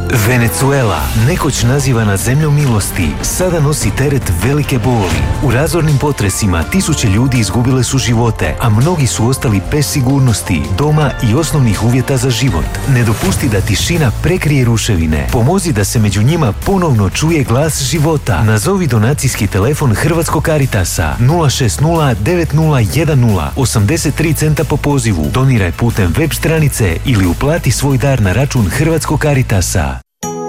Venezuela, nekoć nazivana zemljom milosti, sada nosi teret velike boli. U razornim potresima tisuće ljudi izgubile su živote, a mnogi su ostali bez sigurnosti, doma i osnovnih uvjeta za život. Ne dopusti da tišina prekrije ruševine. Pomozi da se među njima ponovno čuje glas života. Nazovi donacijski telefon Hrvatskog Caritasa 060 9010 83 centa po pozivu. Doniraj putem web stranice ili uplati svoj dar na račun Hrvatskog Caritasa.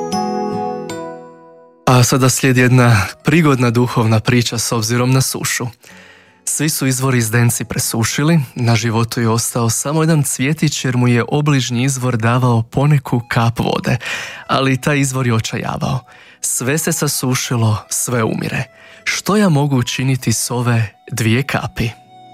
A sada slijedi jedna prigodna duhovna priča s obzirom na sušu. Svi su izvori Zdenci presušili, na životu je ostao samo jedan cvjetić jer mu je obližnji izvor davao poneku kap vode, ali taj izvor je očajavao. Sve se sasušilo, sve umire. Što ja mogu učiniti s ove 2 kapi?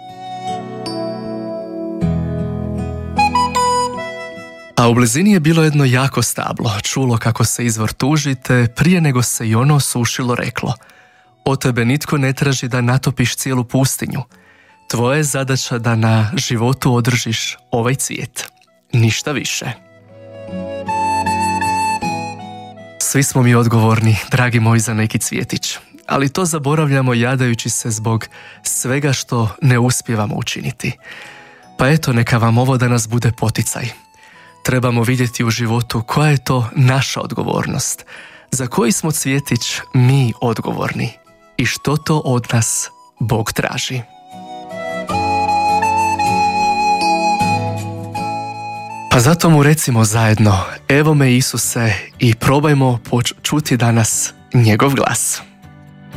A u blizini je bilo jedno jako stablo, čulo kako se izvor tuži, te prije nego se i ono osušilo reklo: od tebe nitko ne traži da natopiš cijelu pustinju. Tvoja je zadaća da na životu održiš ovaj cvijet. Ništa više. Svi smo mi odgovorni, dragi moji, za neki cvjetić, ali to zaboravljamo jadajući se zbog svega što ne uspijevamo učiniti. Pa eto, neka vam ovo danas bude poticaj. Trebamo vidjeti u životu koja je to naša odgovornost, za koji smo cvjetić mi odgovorni i što to od nas Bog traži. Pa zato mu recimo zajedno: evo me Isuse, i probajmo čuti danas njegov glas.